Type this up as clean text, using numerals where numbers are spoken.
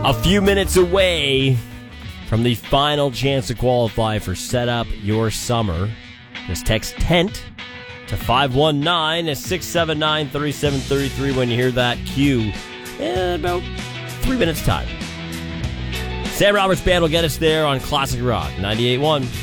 A few minutes away from the final chance to qualify for Set Up Your Summer. Just text TENT to 519-679-3733 when you hear that cue in about 3 minutes' time. Sam Roberts Band will get us there on Classic Rock 98.1.